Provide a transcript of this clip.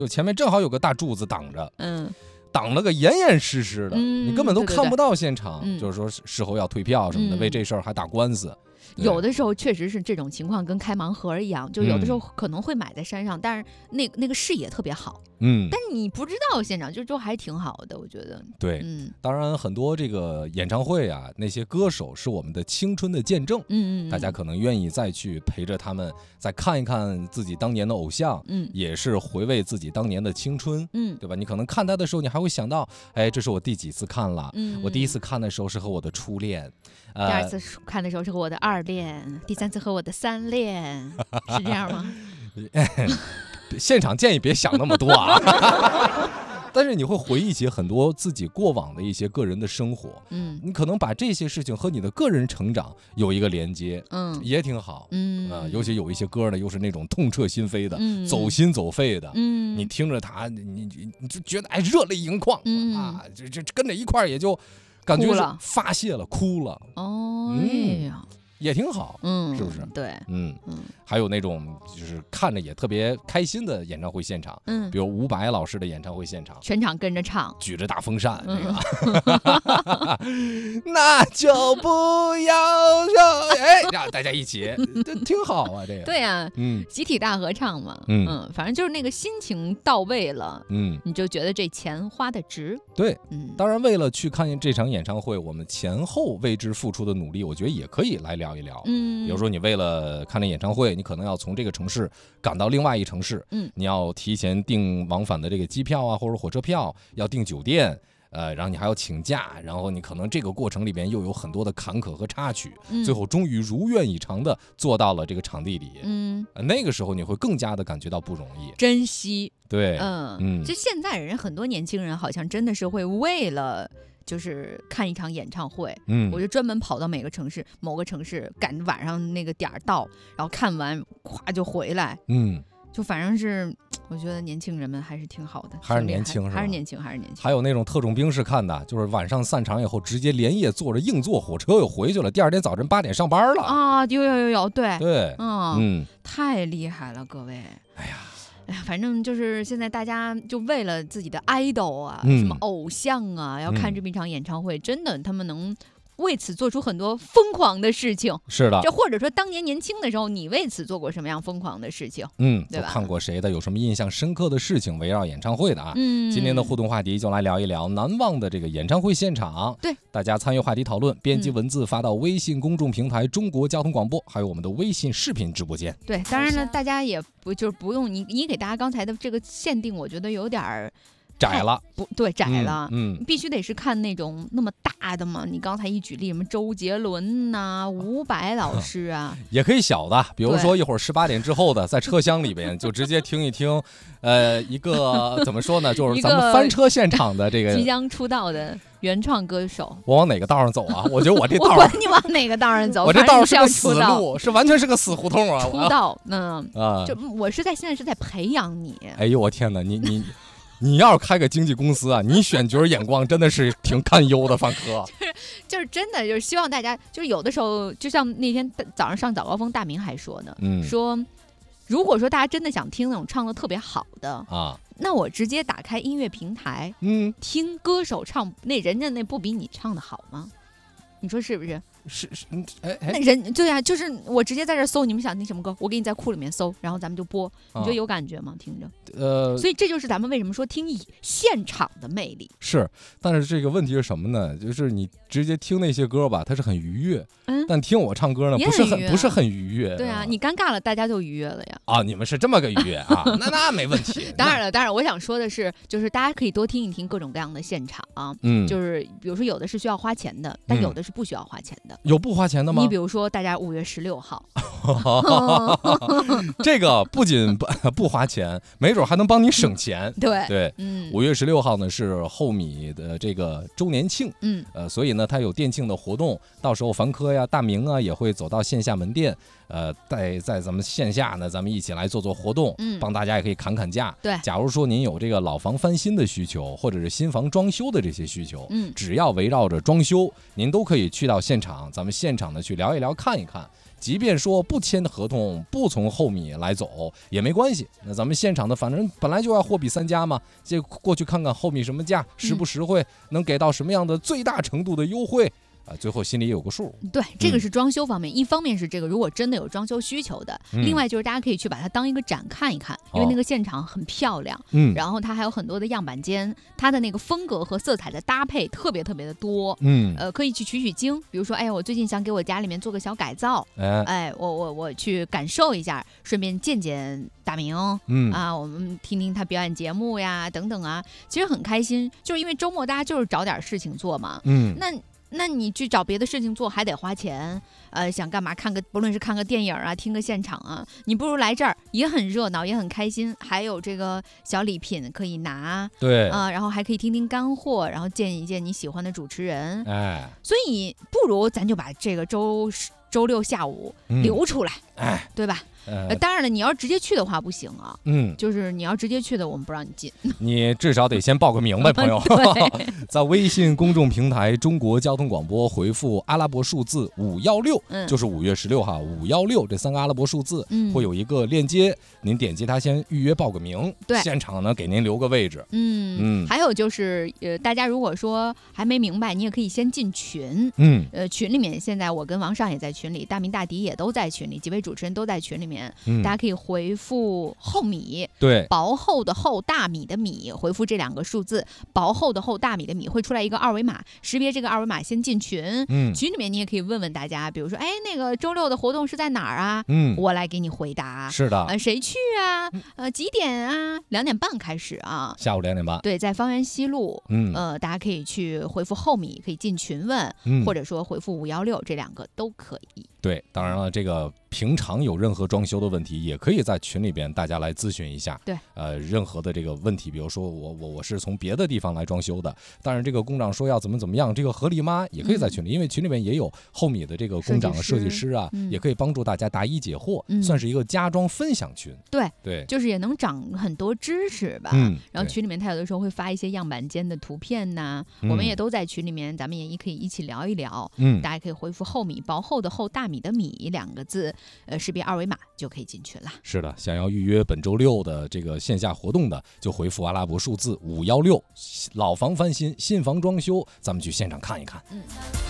就前面正好有个大柱子挡着，挡了个严严实实的，你根本都看不到现场，就是说事后要退票什么的，为这事儿还打官司。 有的时候确实是这种情况，跟开盲盒一样，就有的时候可能会买在山上，但是那个视野特别好，但是你不知道现场，就还挺好的，我觉得。 对，当然很多这个演唱会啊，那些歌手是我们的青春的见证，大家可能愿意再去陪着他们，再看一看自己当年的偶像，也是回味自己当年的青春，对吧？你可能看他的时候，你还会想到，哎，这是我第几次看了？我第一次看的时候是和我的初恋， 第二次看的时候是和我的二恋，第三次和我的三恋，是这样吗？ 现场建议别想那么多啊。但是你会回忆起很多自己过往的一些个人的生活，你可能把这些事情和你的个人成长有一个连接，也挺好，尤其有一些歌呢，又是那种痛彻心扉的，走心走肺的，你听着它，你就觉得哎热泪盈眶，啊，这跟着一块儿也就感觉是发泄了，哭了， 哎呀。 也挺好，是不是？ 对， 还有那种就是看着也特别开心的演唱会现场，比如伍佰老师的演唱会现场， 全场跟着唱， 举着大风扇，那个，那就不要说，哎，让大家一起，这挺好啊，这个。 对啊，集体大合唱嘛，反正就是那个心情到位了，你就觉得这钱花的值。 对，当然为了去看这场演唱会，我们前后为之付出的努力，我觉得也可以来聊一聊。比如说你为了看这演唱会，你可能要从这个城市赶到另外一城市，你要提前订往返的这个机票啊，或者火车票，要订酒店，然后你还要请假，然后你可能这个过程里边又有很多的坎坷和插曲，最后终于如愿以偿的做到了这个场地里，那个时候你会更加的感觉到不容易， 珍惜。 对， 就现在人很多年轻人好像真的是会为了就是看一场演唱会，我就专门跑到某个城市赶晚上那个点儿到，然后看完咵就回来，就反正是我觉得年轻人们还是挺好的， 还是年轻， 还是年轻。 还有那种特种兵式看的，就是晚上散场以后直接连夜坐着硬座火车又回去了，第二天早晨8点上班了啊！有，对，太厉害了，各位！ 哎呀， 反正就是现在大家就为了自己的 idol 啊，什么偶像啊，要看这么一场演唱会，真的他们能为此做出很多疯狂的事情。 是的， 就或者说当年年轻的时候，你为此做过什么样疯狂的事情？对吧？ 看过谁的，有什么印象深刻的事情围绕演唱会的啊？今天的互动话题就来聊一聊难忘的这个演唱会现场。 对，大家参与话题讨论，编辑文字发到微信公众平台中国交通广播，还有我们的微信视频直播间。 对，当然了，大家也不用你给大家刚才的这个限定，我觉得有点窄了， 窄了，必须得是看那种那么大的嘛。你刚才一举例，什么周杰伦呐、伍佰老师啊， 也可以小的，比如说一会儿18点之后的，在车厢里边就直接听一听，一个怎么说呢，就是咱们翻车现场的这个即将出道的原创歌手。 我往哪个道上走啊？我觉得我这道， 我管你往哪个道上走， 我这道是个死路，是完全是个死胡同啊！ 出道，就我现在是在培养你。 哎呦我天哪，你要是开个经纪公司啊，你选角眼光真的是挺堪忧的，范科。 就是真的，就是希望大家，就是有的时候，就像那天早上上早高峰，大明还说呢，说如果说大家真的想听那种唱的特别好的啊，那我直接打开音乐平台，听歌手唱，那人家那不比你唱的好吗？你说是不是？ 是， 那人对啊，就是我直接在这搜，你们想听什么歌，我给你在库里面搜，然后咱们就播，你觉得有感觉吗？听着，所以这就是咱们为什么说听现场的魅力。 是，但是这个问题是什么呢？就是你直接听那些歌吧，它是很愉悦，但听我唱歌呢，不是很愉悦。 对啊，你尴尬了，大家就愉悦了呀。 啊，你们是这么个愉悦啊？那没问题。 当然了，我想说的是，就是大家可以多听一听各种各样的现场啊，就是比如说有的是需要花钱的，但有的是不需要花钱的。 有不花钱的吗？ 你比如说，大家5月16号， 这个不仅不花钱，没准还能帮你省钱。 对 ，5月16号呢是厚米的这个周年庆，所以呢它有店庆的活动，到时候凡科呀、大明啊也会走到线下门店， 在咱们线下呢，咱们一起来做活动，帮大家也可以砍价。 对， 假如说您有这个老房翻新的需求，或者是新房装修的这些需求，只要围绕着装修，您都可以去到现场，咱们现场呢去聊一聊，看一看。即便说不签合同，不从后米来走也没关系。那咱们现场的，反正本来就要货比三家嘛，就过去看看后米什么价，实不实惠，能给到什么样的最大程度的优惠。最后心里有个数。 对，这个是装修方面，一方面是这个如果真的有装修需求的，另外就是大家可以去把它当一个展看一看，因为那个现场很漂亮，然后它还有很多的样板间，它的那个风格和色彩的搭配特别特别的多，可以去取经，比如说，哎呀，我最近想给我家里面做个小改造，我去感受一下，顺便见大明，我们听听他表演节目呀，等等啊，其实很开心，就是因为周末大家就是找点事情做嘛，那你去找别的事情做还得花钱，想干嘛不论是看个电影啊，听个现场啊，你不如来这儿也很热闹，也很开心，还有这个小礼品可以拿， 对然后还可以听听干货，然后见一见你喜欢的主持人，所以不如咱就把这个周六下午留出来，对吧？当然了，你要直接去的话不行啊。就是你要直接去的，我们不让你进。 你至少得先报个名呗，朋友。在微信公众平台中国交通广播回复阿拉伯数字516，就是5月16号516这3个阿拉伯数字，会有一个链接，您点击它先预约报个名， 对， 现场呢给您留个位置。 还有就是大家如果说还没明白，你也可以先进群。群里面现在我跟王上也在群里，大明大迪也都在群里，几位主持人都在群里面。大家可以回复厚米， 对， 薄厚的厚，大米的米，回复这2个数字，薄厚的厚，大米的米，会出来一个二维码，识别这个二维码先进群。群里面你也可以问问大家，比如说，那个周六的活动是在哪儿啊？我来给你回答。 是的， 谁去啊？几点啊？2点半开始啊， 下午2点半。 对，在方圆西路。大家可以去回复厚米，可以进群问，或者说回复516，这2个都可以。 对，当然了，这个平常有任何装修的问题，也可以在群里边大家来咨询一下。 对， 任何的这个问题，比如说我是从别的地方来装修的，当然这个工长说要怎么样，这个合理吗？也可以在群里，因为群里面也有厚米的这个工长的设计师啊，也可以帮助大家答疑解惑，算是一个家装分享群。 对，就是也能长很多知识吧。然后群里面他有的时候会发一些样板间的图片呐，我们也都在群里面，咱们也可以一起聊一聊。大家可以回复厚米，薄厚的厚，大米的米2个字，识别二维码就可以进群了。 是的，想要预约本周六的这个线下活动的，就回复阿拉伯数字516，老房翻新，新房装修，咱们去现场看一看。